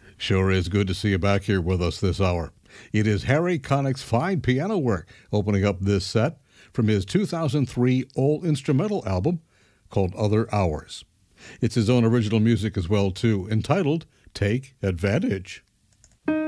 Sure is good to see you back here with us this hour. It is Harry Connick's fine piano work opening up this set from his 2003 all-instrumental album called Other Hours. It's his own original music as well, too, entitled Take Advantage.